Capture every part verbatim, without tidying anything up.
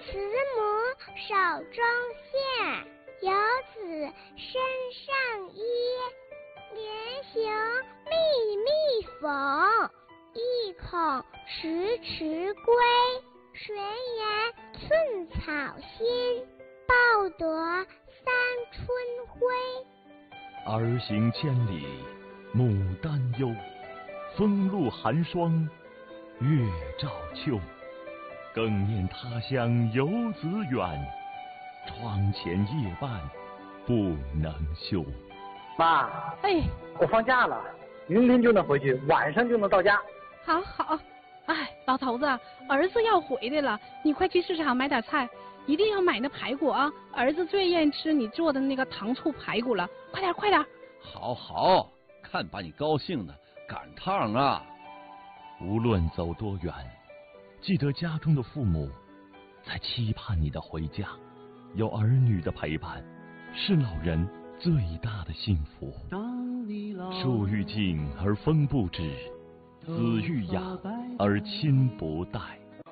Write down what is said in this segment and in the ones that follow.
慈母手中线，游子身上衣。连行密密缝，意恐迟迟归。谁言寸草心，报得三春晖。 儿行千里母担忧，风露寒霜月照秋。更念他乡游子远，窗前夜半不能休。 妈， 哎， 我放假了，明天就能回去，晚上就能到家。 好好，哎，老头子，儿子要回来了，你快去市场买点菜，一定要买那排骨啊！儿子最愿意吃你做的那个糖醋排骨了，快点快点！ 好好，看把你高兴的，赶趟啊！ 无论走多远，记得家中的父母在期盼你的回家，有儿女的陪伴，是老人最大的幸福。树欲静而风不止，子欲雅而亲不待。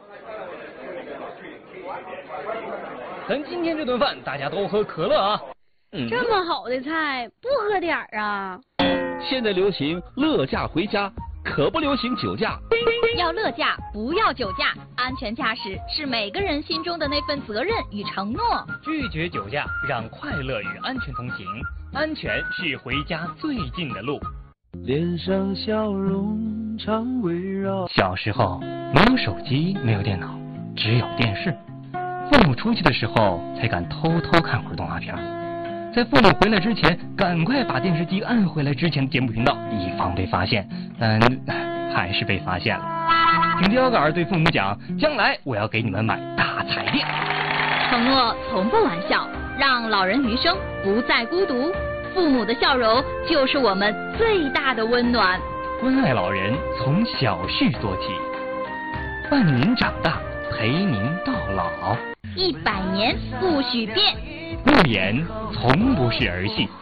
咱今天这顿饭大家都喝可乐啊！ 嗯、这么好的菜不喝点儿啊？ 现在流行乐驾回家，可不流行酒驾。 要乐驾，不要酒驾。安全驾驶是每个人心中的那份责任与承诺。 拒绝酒驾，让快乐与安全同行。安全是回家最近的路。 脸上笑容常围绕。 小时候没有手机，没有电脑，只有电视。父母出去的时候，才敢偷偷看会儿动画片。在父母回来之前，赶快把电视机按回来之前的节目频道，以防被发现。嗯，还是被发现了。听标杆对父母讲，将来我要给你们买大彩电。 承诺从不玩笑，让老人余生不再孤独。父母的笑容就是我们最大的温暖。 关爱老人从小事做起，伴您长大，陪您到老。 一百年不许变， 诺言从不是儿戏。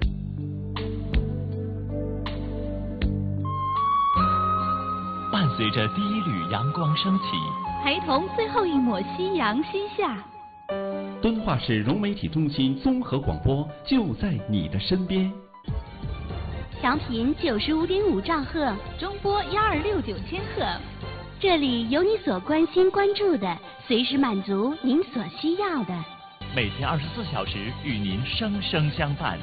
伴随着第一缕阳光升起， 陪同最后一抹夕阳西下。 敦化市融媒体中心综合广播就在你的身边。 调频九十五点五兆赫， 中波幺二六九千赫。 这里有你所关心关注的，随时满足您所需要的。 每天二十四小时与您生生相伴。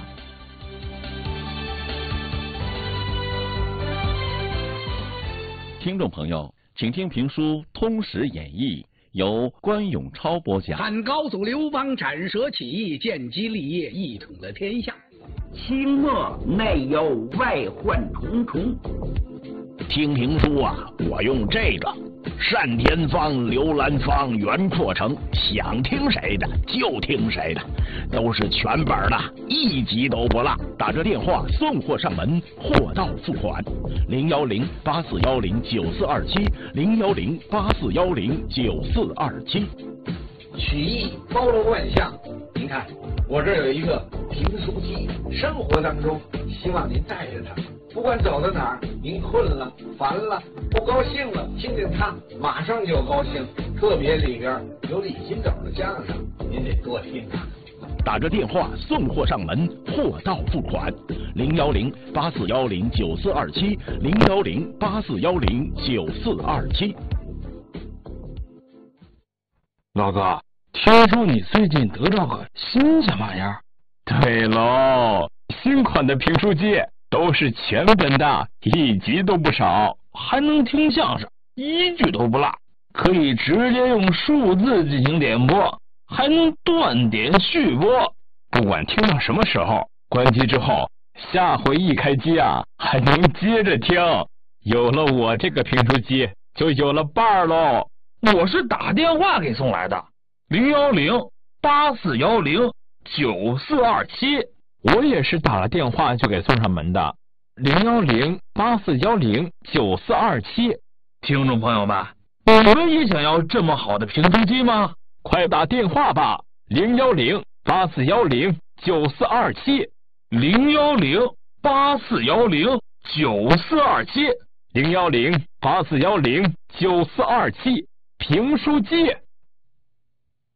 听众朋友，请听评书《通史演义》，由关永超播讲。 汉高祖刘邦斩蛇起义，建基立业，一统了天下。 清末内忧外患重重。 听评书啊，我用这个单田芳、刘兰芳、袁阔成，想听谁的就听谁的，都是全本的，一集都不落。打这电话送货上门，货到付款。零幺零八四幺零九四二七，零幺零八四幺零九四二七。 曲艺包罗万象，您看我这儿有一个评书机，生活当中希望您带着它。不管走到哪儿，您困了、烦了、不高兴了，听听它，马上就高兴。特别里边有李金斗的相声，您得多听啊。 打着电话送货上门，货到付款。零幺零八四幺零九四二七，零幺零八四幺零九四二七。 老哥，听说你最近得到个新什么玩意儿？ 对喽，新款的评书机。都是全本的，一集都不少， 还能听相声，一句都不落，可以直接用数字进行点播，还能断点续播。 不管听到什么时候，关机之后，下回一开机啊，还能接着听。有了我这个评书机，就有了伴儿喽。 我是打电话给送来的，零幺零八四幺零九四二七。 我也是打了电话就给送上门的，零幺零八四幺零九四二七。 听众朋友们，你们也想要这么好的评书机吗？ 快打电话吧，零幺零八四幺零九四二七， 零幺零八四幺零九四二七， 零幺零八四幺零九四二七，评书机。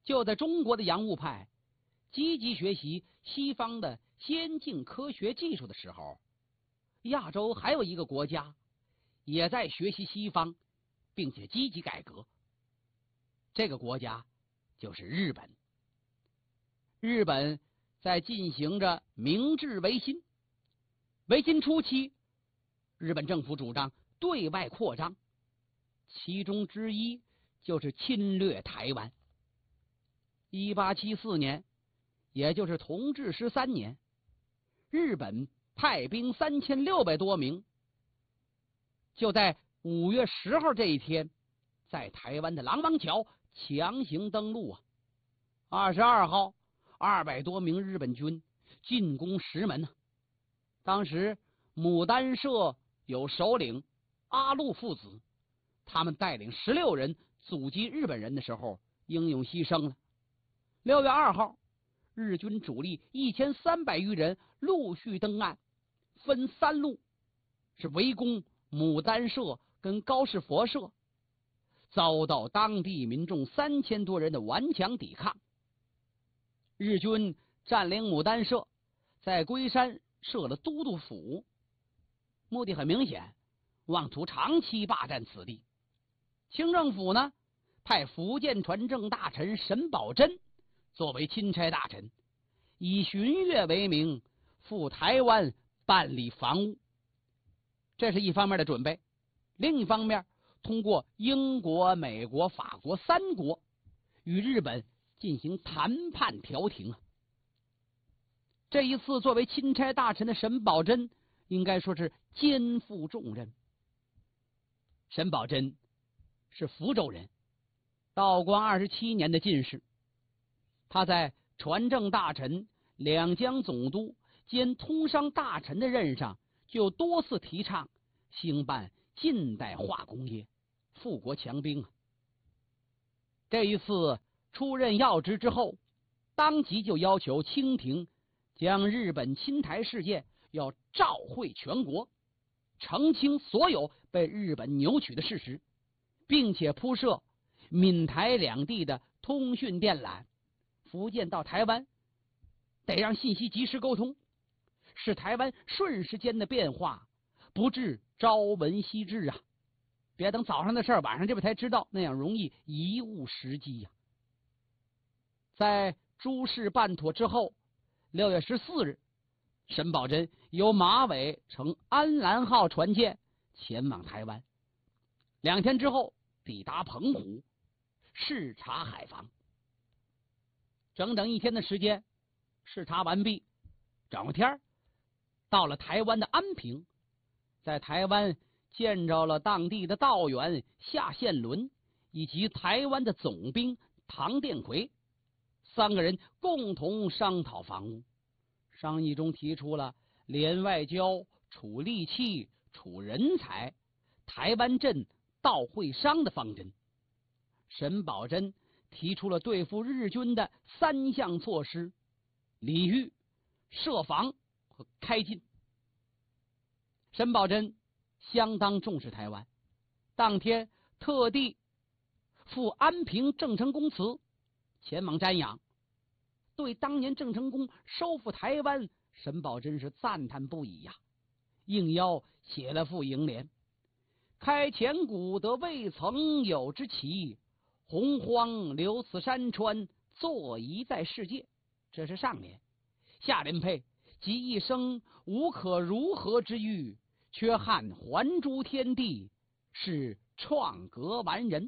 就在中国的洋务派积极学习西方的先进科学技术的时候，亚洲还有一个国家也在学习西方，并且积极改革。这个国家就是日本。日本在进行着明治维新。维新初期，日本政府主张对外扩张，其中之一就是侵略台湾。一八七四年，也就是同治十三年，日本派兵三千六百多名，就在五月十号这一天，在台湾的狼王桥强行登陆啊！二十二号，二百多名日本军进攻石门呢、啊。当时牡丹社有首领阿禄父子，他们带领十六人阻击日本人的时候英勇牺牲了。六月二号，日军主力一千三百余人陆续登岸，分三路是围攻牡丹社跟高士佛社，遭到当地民众三千多人的顽强抵抗。日军占领牡丹社，在龟山设了都督府，目的很明显，妄图长期霸占此地。清政府呢，派福建传政大臣沈葆桢作为钦差大臣，以巡阅为名赴台湾办理防务。这是一方面的准备。另一方面，通过英国、美国、法国三国与日本进行谈判调停啊。这一次作为钦差大臣的沈葆桢应该说是肩负重任。沈葆桢是福州人，道光二十七年的进士。他在传政大臣、两江总督兼通商大臣的任上，就多次提倡兴办近代化工业，富国强兵啊。这一次出任要职之后，当即就要求清廷将日本侵台事件要照会全国，澄清所有被日本扭曲的事实，并且铺设闽台两地的通讯电缆，福建到台湾得让信息及时沟通，使台湾瞬时间的变化不致朝闻夕至啊！别等早上的事儿晚上这边才知道，那样容易贻误时机呀、啊。在诸事办妥之后，六月十四日，沈葆桢由马尾乘安澜号船舰前往台湾，两天之后抵达澎湖，视察海防。整整一天的时间视察完毕，转过天到了台湾的安平，在台湾见着了当地的道员夏宪伦以及台湾的总兵唐殿魁，三个人共同商讨防务。商议中提出了联外交、处力气、处人才、台湾镇道会商的方针。沈葆桢提出了对付日军的三项措施：礼遇、设防和开进。沈葆桢相当重视台湾，当天特地赴安平郑成功祠前往瞻仰，对当年郑成功收复台湾，沈葆桢是赞叹不已呀、啊，应邀写了副楹联：开前古得未曾有之奇，洪荒留此山川，坐遗在世界。这是上联。下联配：即一生无可如何之欲，缺憾还诸天地，是创格完人。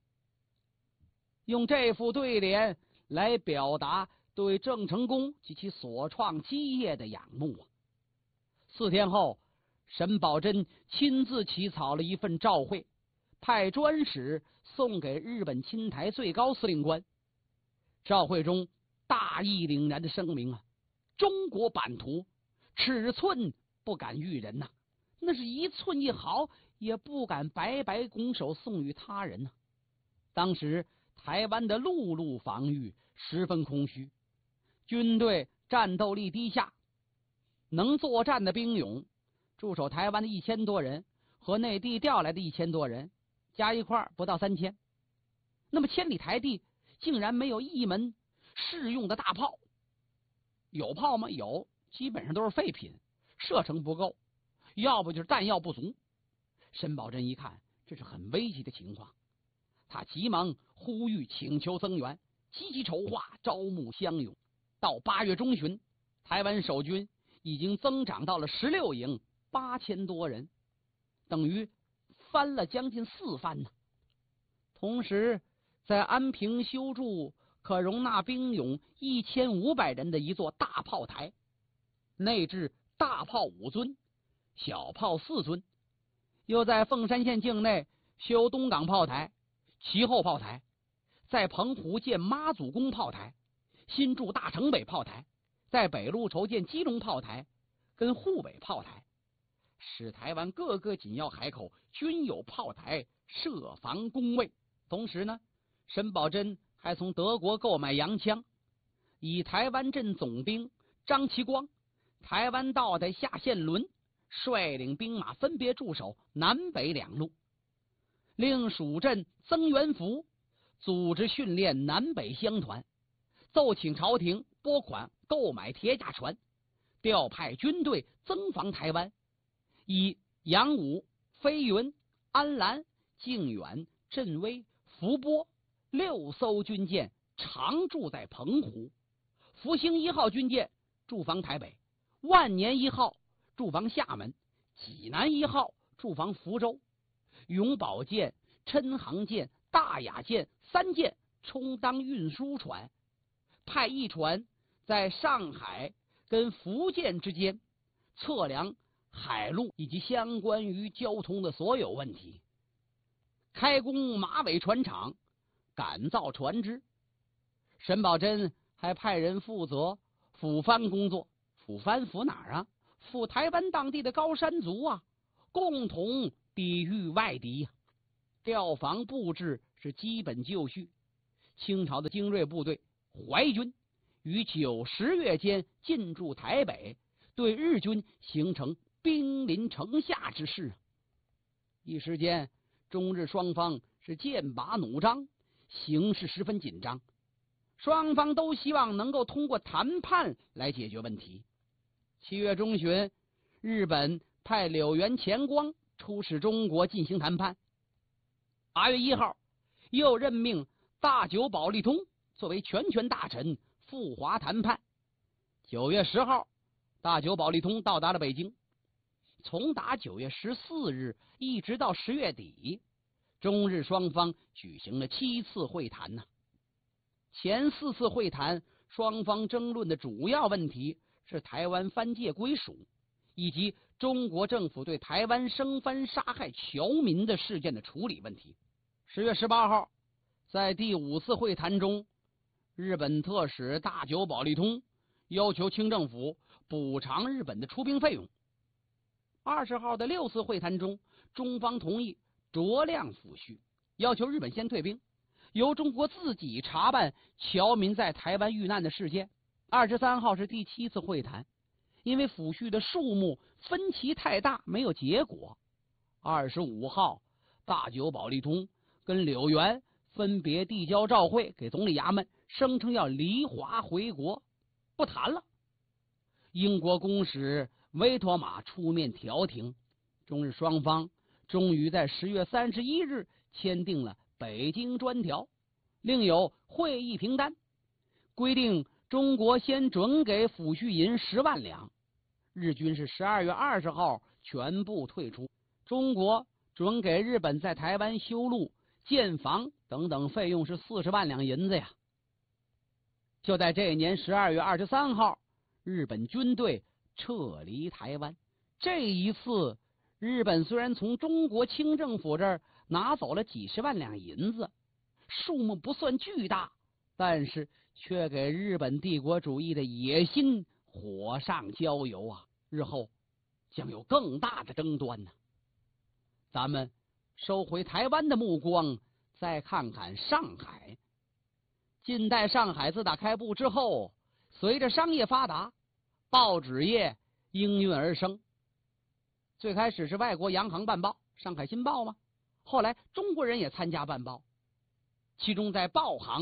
用这副对联来表达对郑成功及其所创基业的仰慕啊！四天后，沈葆桢亲自起草了一份诏会，派专使送给日本侵台最高司令官。诏会中大义凛然的声明啊，中国版图尺寸不敢逾人呐、啊，那是一寸一毫也不敢白白拱手送与他人呐、啊。当时台湾的陆路防御十分空虚，军队战斗力低下，能作战的兵勇驻守台湾的一千多人和内地调来的一千多人加一块不到三千。那么千里台地竟然没有一门适用的大炮。有炮吗？有，基本上都是废品，射程不够，要不就是弹药不足。申宝珍一看这是很危急的情况，他急忙呼吁请求增援，积极筹划招募乡勇。到八月中旬，台湾守军已经增长到了十六营八千多人，等于翻了将近四番呢。同时在安平修筑可容纳兵勇一千五百人的一座大炮台，内置大炮五尊，小炮四尊，又在凤山县境内修东港炮台、旗后炮台，在澎湖建妈祖宫炮台，新筑大城北炮台，在北路筹建基隆炮台跟沪北炮台，使台湾各个紧要海口均有炮台设防攻卫。同时呢，申宝珍还从德国购买洋枪，以台湾镇总兵张其光、台湾道的夏宪伦率领兵马分别驻守南北两路，令属镇曾元福组织训练南北乡团，奏请朝廷拨款购买铁甲船，调派军队增防台湾，以杨武、飞云、安澜、靖远、镇威、福波六艘军舰常驻在澎湖，福兴一号军舰驻防台北，万年一号驻防厦门，济南一号驻防福州，永保舰、琛航舰、大雅舰三舰充当运输船，派一船在上海跟福建之间测量海路以及相关于交通的所有问题，开工马尾船厂，改造船只。沈葆桢还派人负责抚番工作，抚番抚哪儿啊？抚台湾当地的高山族啊，共同抵御外敌呀、啊。调防布置是基本就绪。清朝的精锐部队淮军于九十月间进驻台北，对日军形成兵临城下之势。一时间，中日双方是剑拔弩张，形势十分紧张。双方都希望能够通过谈判来解决问题。七月中旬，日本派柳原前光出使中国进行谈判。八月一号，又任命大久保利通作为全权大臣赴华谈判。九月十号，大久保利通到达了北京。从打九月十四日一直到十月底，中日双方举行了七次会谈呢、啊。前四次会谈，双方争论的主要问题是台湾藩界归属，以及中国政府对台湾生番杀害侨民的事件的处理问题。十月十八号，在第五次会谈中，日本特使大久保利通要求清政府补偿日本的出兵费用。二十号的六次会谈中，中方同意酌量抚恤，要求日本先退兵，由中国自己查办侨民在台湾遇难的事件。二十三号是第七次会谈，因为抚恤的数目分歧太大，没有结果。二十五号，大久保利通跟柳原分别递交照会给总理衙门，声称要离华回国，不谈了。英国公使维托马出面调停，中日双方终于在十月三十一日签订了北京专条，另有会议凭单，规定中国先准给抚恤银十万两，日军是十二月二十号全部退出，中国准给日本在台湾修路、建房等等费用是四十万两银子呀。就在这一年十二月二十三号，日本军队撤离台湾。这一次，日本虽然从中国清政府这儿拿走了几十万两银子，数目不算巨大，但是却给日本帝国主义的野心火上浇油啊！日后将有更大的争端呢。咱们收回台湾的目光，再看看上海。近代上海自打开埠之后，随着商业发达，报纸业应运而生。最开始是外国洋行办报，上海新报嘛，后来中国人也参加办报。其中在报行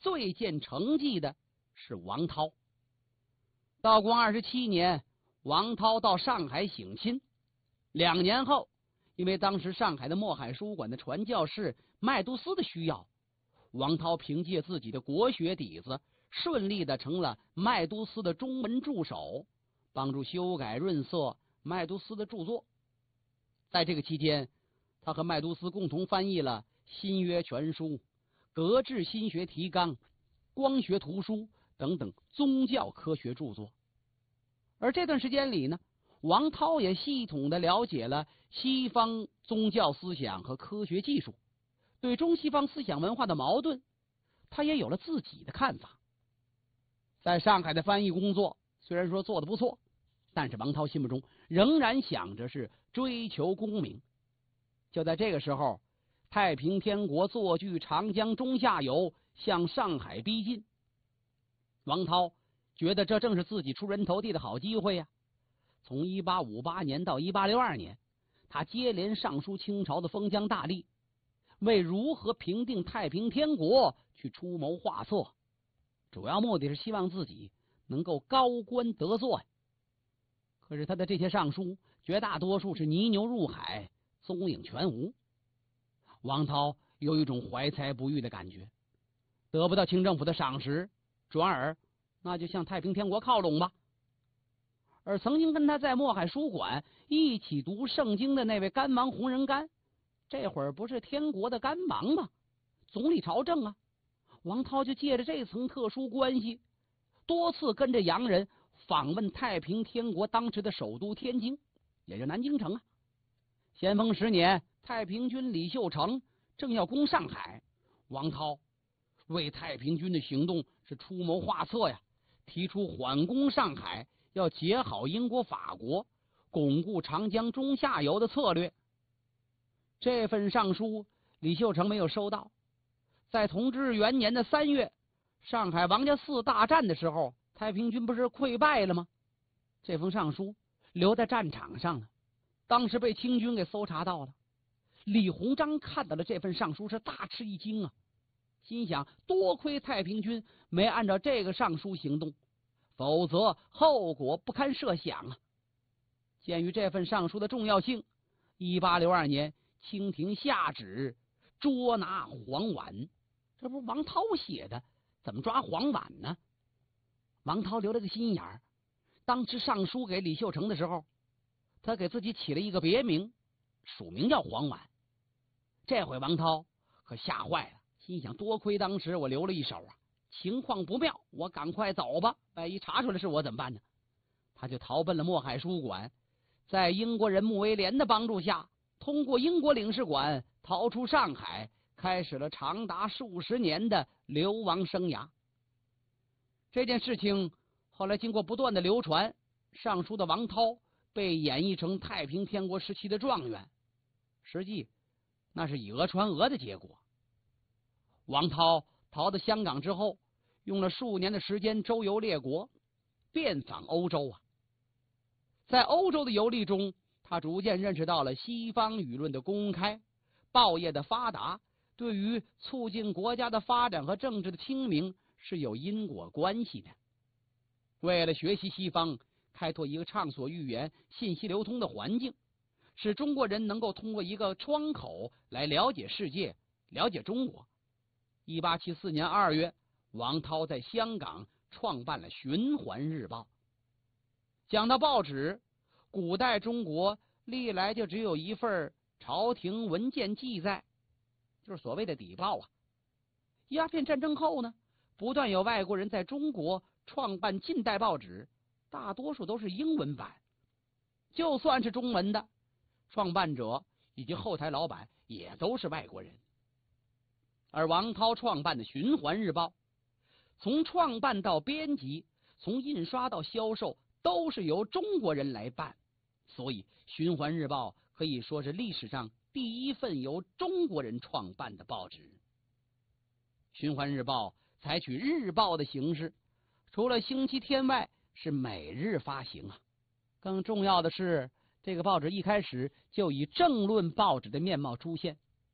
最见成绩的是王涛。道光二十七年，王涛到上海省亲。两年后，因为当时上海的墨海书馆的传教士麦都斯的需要，王涛凭借自己的国学底子，顺利的成了麦都斯的中文助手，帮助修改润色麦都斯的著作。在这个期间，他和麦都斯共同翻译了《新约全书》、《格致新学提纲》、《光学图书》等等宗教科学著作。而这段时间里呢，王涛也系统的了解了西方宗教思想和科学技术，对中西方思想文化的矛盾，他也有了自己的看法。在上海的翻译工作虽然说做得不错，但是王涛心目中仍然想着是追求功名。就在这个时候，太平天国坐据长江中下游，向上海逼近。王涛觉得这正是自己出人头地的好机会呀、啊。从一八五八年到一八六二年，他接连上书清朝的封疆大吏，为如何平定太平天国去出谋划策，主要目的是希望自己能够高官得坐。可是他的这些上书绝大多数是泥牛入海，踪影全无。王涛有一种怀才不遇的感觉，得不到清政府的赏识，转而那就向太平天国靠拢吧。而曾经跟他在墨海书馆一起读圣经的那位干王洪仁玕，这会儿不是天国的干王吗？总理朝政啊。王涛就借着这层特殊关系，多次跟着洋人访问太平天国当时的首都天津，也就南京城啊。咸丰十年，太平军李秀成正要攻上海，王涛为太平军的行动是出谋划策呀，提出缓攻上海，要结好英国法国，巩固长江中下游的策略。这份上书李秀成没有收到。在同治元年的三月，上海王家寺大战的时候，太平军不是溃败了吗？这封上书留在战场上了，当时被清军给搜查到了。李鸿章看到了这份上书，是大吃一惊啊，心想多亏太平军没按照这个上书行动，否则后果不堪设想啊。鉴于这份上书的重要性，一八六二年清廷下旨捉拿黄琬。这不是王涛写的，怎么抓黄琬呢？王涛留了个心眼儿，当时上书给李秀成的时候，他给自己起了一个别名，署名叫黄琬。这回王涛可吓坏了，心想多亏当时我留了一手啊，情况不妙，我赶快走吧，万一查出来是我怎么办呢？他就逃奔了墨海书馆，在英国人穆威廉的帮助下，通过英国领事馆逃出上海，开始了长达数十年的流亡生涯。这件事情后来经过不断的流传，上书的王涛被演绎成太平天国时期的状元，实际那是以讹传讹的结果。王涛逃到香港之后，用了数年的时间周游列国，遍访欧洲啊。在欧洲的游历中，他逐渐认识到了西方舆论的公开，报业的发达对于促进国家的发展和政治的清明是有因果关系的。为了学习西方，开拓一个畅所欲言、信息流通的环境，使中国人能够通过一个窗口来了解世界、了解中国。一八七四年二月，王涛在香港创办了《循环日报》。讲到报纸，古代中国历来就只有一份朝廷文件记载，就是所谓的邸报啊。鸦片战争后呢，不断有外国人在中国创办近代报纸，大多数都是英文版。就算是中文的，创办者以及后台老板也都是外国人。而王涛创办的《循环日报》，从创办到编辑，从印刷到销售，都是由中国人来办，所以《循环日报》可以说是历史上第一份由中国人创办的报纸。《循环日报》采取日报的形式，除了星期天外，是每日发行啊。更重要的是，这个报纸一开始就以政论报纸的面貌出现。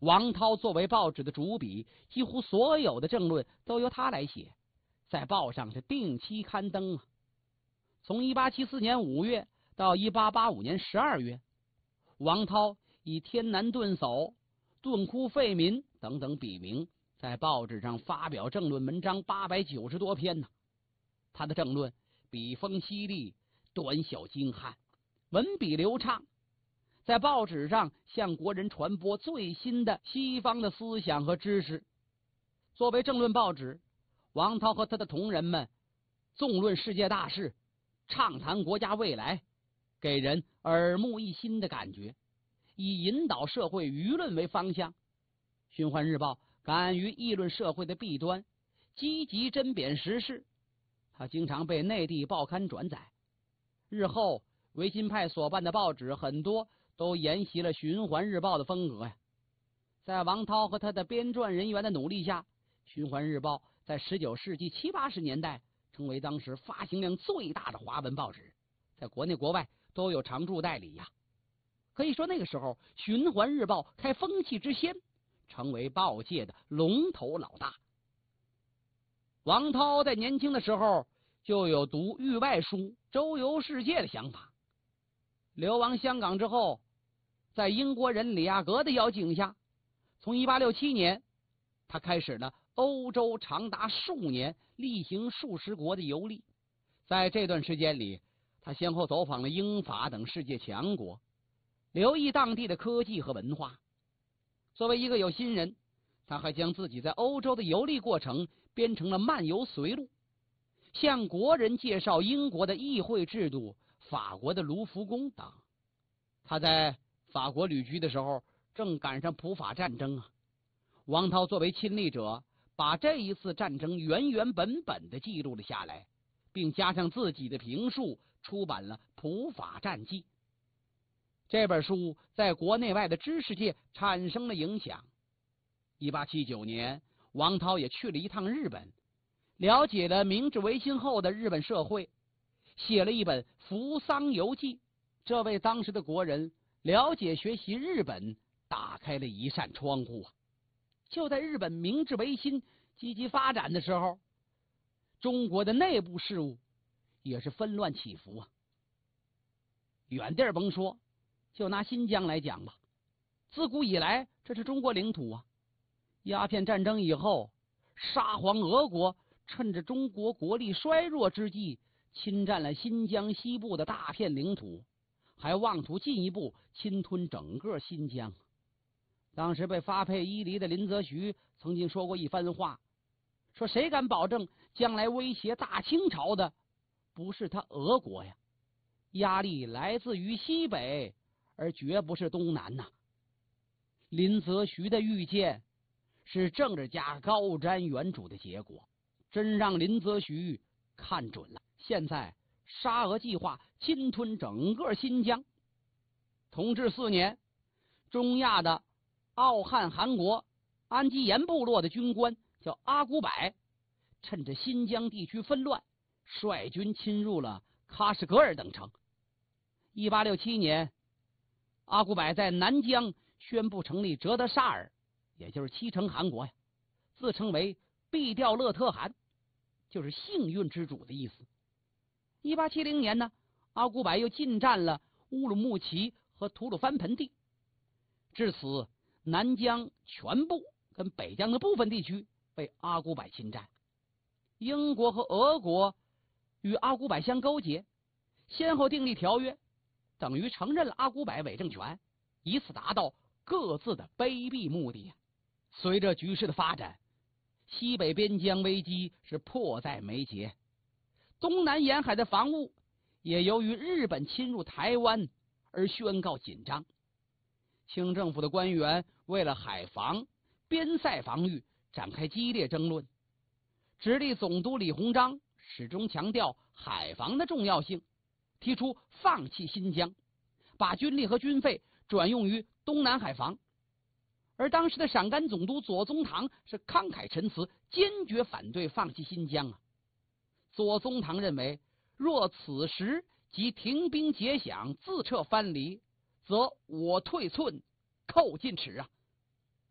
王涛作为报纸的主笔，几乎所有的政论都由他来写，在报上是定期刊登啊。从一八七四年五月到一八八五年十二月，王涛以天南顿首、顿窟废民等等笔名，在报纸上发表政论文章八百九十多篇呢。他的政论笔锋犀利，短小精悍，文笔流畅，在报纸上向国人传播最新的西方的思想和知识。作为政论报纸，王涛和他的同仁们纵论世界大事，畅谈国家未来，给人耳目一新的感觉，以引导社会舆论为方向。循环日报敢于议论社会的弊端，积极针砭时事，他经常被内地报刊转载。日后维新派所办的报纸很多都沿袭了循环日报的风格呀。在王涛和他的编撰人员的努力下，循环日报在十九世纪七八十年代成为当时发行量最大的华文报纸，在国内国外都有常驻代理呀。可以说那个时候循环日报开风气之先，成为报界的龙头老大。王涛在年轻的时候就有读域外书、周游世界的想法。流亡香港之后，在英国人李亚格的邀请下，从一八六七年他开始了欧洲长达数年、例行数十国的游历。在这段时间里，他先后走访了英法等世界强国，留意当地的科技和文化。作为一个有心人，他还将自己在欧洲的游历过程编成了漫游随录，向国人介绍英国的议会制度、法国的卢浮宫等。他在法国旅居的时候，正赶上普法战争啊。王涛作为亲历者，把这一次战争原原本本的记录了下来，并加上自己的评述，出版了《普法战记》。这本书在国内外的知识界产生了影响。一八七九年，王涛也去了一趟日本，了解了明治维新后的日本社会，写了一本《扶桑游记》，这为当时的国人了解学习日本打开了一扇窗户啊！就在日本明治维新积极发展的时候，中国的内部事务也是纷乱起伏啊。远地儿甭说，就拿新疆来讲吧，自古以来这是中国领土啊。鸦片战争以后，沙皇俄国趁着中国国力衰弱之际，侵占了新疆西部的大片领土，还妄图进一步侵吞整个新疆。当时被发配伊犁的林则徐曾经说过一番话，说谁敢保证将来威胁大清朝的不是他俄国呀？压力来自于西北，而绝不是东南呐。林则徐的预见是政治家高瞻远瞩的结果，真让林则徐看准了。现在沙俄计划侵吞整个新疆。同治四年，中亚的奥汉汗国安基延部落的军官叫阿古柏，趁着新疆地区纷乱，率军侵入了喀什噶尔等城。一八六七年，阿古柏在南疆宣布成立哲德沙尔，也就是七城汗国呀，自称为必调勒特汗，就是幸运之主的意思。一八七零年呢，阿古柏又进占了乌鲁木齐和吐鲁番盆地，至此南疆全部跟北疆的部分地区被阿古柏侵占。英国和俄国与阿古柏相勾结，先后订立条约，等于承认了阿古柏伪政权，以此达到各自的卑鄙目的。随着局势的发展，西北边疆危机是迫在眉睫，东南沿海的防务也由于日本侵入台湾而宣告紧张。清政府的官员为了海防、边塞防御展开激烈争论。直隶总督李鸿章始终强调海防的重要性，提出放弃新疆，把军力和军费转用于东南海防。而当时的陕甘总督左宗棠是慷慨陈词，坚决反对放弃新疆啊。左宗棠认为，若此时即停兵结饷，自撤藩篱，则我退寸，扣进尺啊。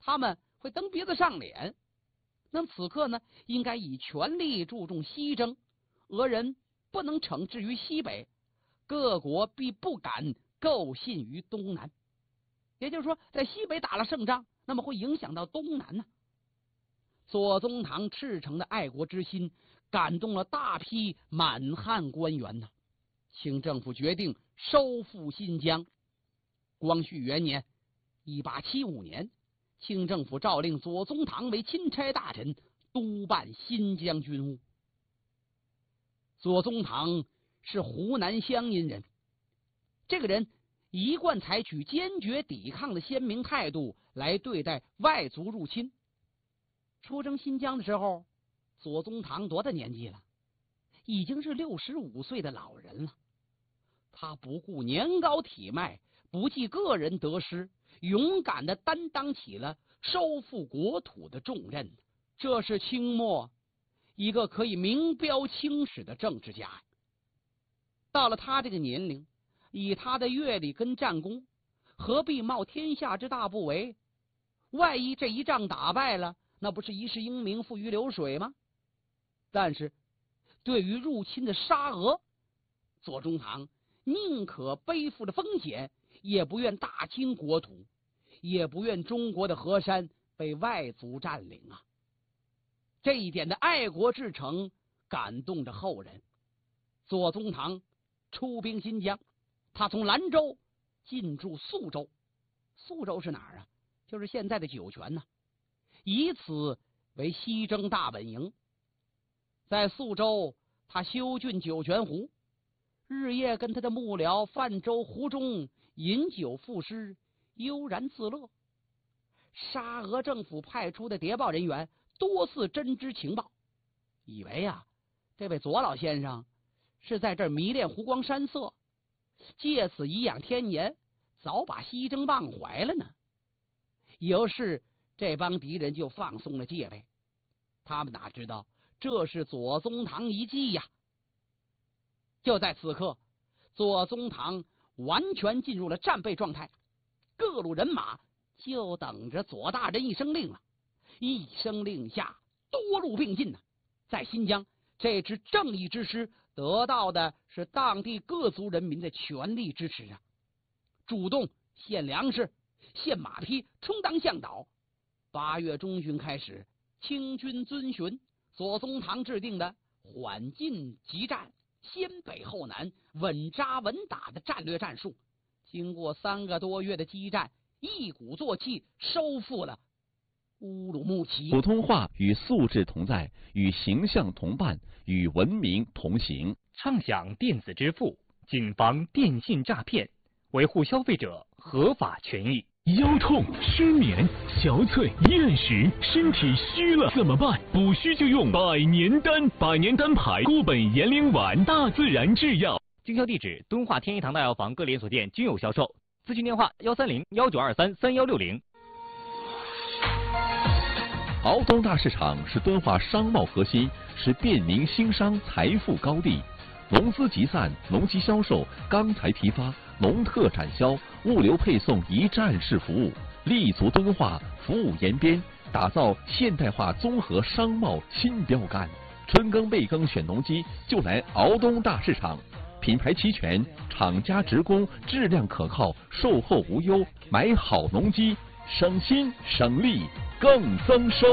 他们会蹬鼻子上脸。那么此刻呢，应该以全力注重西征，俄人不能惩治于西北，各国必不敢构陷于东南。也就是说，在西北打了胜仗，那么会影响到东南呢。左宗棠赤诚的爱国之心感动了大批满汉官员呐。清政府决定收复新疆。光绪元年一八七五年，清政府诏令左宗棠为钦差大臣，督办新疆军务。左宗棠是湖南湘阴人，这个人一贯采取坚决抵抗的鲜明态度来对待外族入侵。出征新疆的时候，左宗棠多大年纪了？已经是六十五岁的老人了。他不顾年高体迈，不计个人得失，勇敢地担当起了收复国土的重任。这是清末一个可以名标青史的政治家。到了他这个年龄，以他的阅历跟战功，何必冒天下之大不韪？万一这一仗打败了，那不是一世英名付于流水吗？但是对于入侵的沙俄，左宗棠宁可背负着风险，也不愿大清国土，也不愿中国的河山被外族占领啊！这一点的爱国之诚感动着后人。左宗棠出兵新疆，他从兰州进驻肃州。肃州是哪儿啊？就是现在的酒泉呢、啊。以此为西征大本营。在肃州，他修浚酒泉湖，日夜跟他的幕僚泛舟湖中，饮酒赋诗，悠然自乐。沙俄政府派出的谍报人员多次侦知情报，以为啊，这位左老先生是在这儿迷恋湖光山色，借此颐养天年，早把西征忘怀了呢。于是这帮敌人就放松了戒备，他们哪知道这是左宗棠一计呀！就在此刻，左宗棠完全进入了战备状态，各路人马就等着左大人一声令了。一声令下，多路并进呢、啊。在新疆，这支正义之师得到的是当地各族人民的全力支持啊！主动献粮食、献马匹，充当向导。八月中旬开始，清军遵循左宗棠制定的缓进急战、先北后南、稳扎稳打的战略战术，经过三个多月的激战，一鼓作气收复了乌鲁木齐。 普通话与素质同在，与形象同伴，与文明同行。 畅享电子支付，谨防电信诈骗，维护消费者合法权益。 腰痛、失眠、憔悴、厌食，身体虚了怎么办？补虚就用百年丹，百年丹牌固本延龄丸，大自然制药。 经销地址：敦化天一堂大药房各连锁店均有销售。咨询电话：幺三零幺九二三三幺六零。 敖东大市场是敦化商贸核心，是便民兴商财富高地。农资集散、农机销售、钢材批发、农特产销、物流配送一站式服务，立足敦化，服务延边，打造现代化综合商贸新标杆。春耕备耕选农机就来敖东大市场，品牌齐全，厂家直供，质量可靠，售后无忧，买好农机省心省力更增收。